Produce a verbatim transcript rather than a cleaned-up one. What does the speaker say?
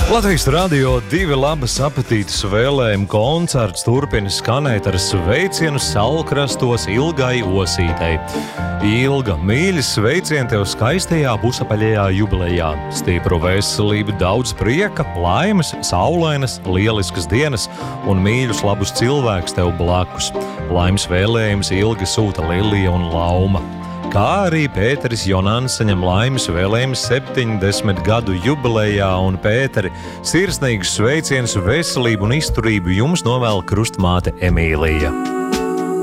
Latvijas radio divi labas apetītes vēlējumu koncerts turpina skanēt ar sveicienu saulkrastos Ilgai Osītei. Ilga, mīļi sveicieni tev skaistajā pusapaļajā jubilejā. Stipru veselību, daudz prieka, laimes, saulainas, lieliskas dienas un mīļus labus cilvēkus tev blakus. Laimes vēlējums Ilga sūta Lilija un Lauma. Kā arī Pēteris Jonans saņem laimes vēlējumus septiņdesmit gadu jubilejā, un Pēteri, sirsnīgus sveicienus, veselību un izturību jums novēl krustmāte Emīlija.